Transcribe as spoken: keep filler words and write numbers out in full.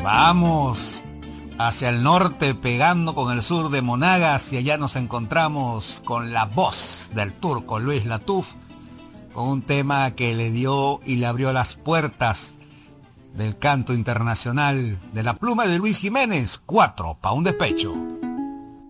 Vamos hacia el norte pegando con el sur de Monagas y allá nos encontramos con la voz del turco Luis Latuf, con un tema que le dio y le abrió las puertas del canto internacional de la pluma de Luis Jiménez, Cuatro pa' un despecho.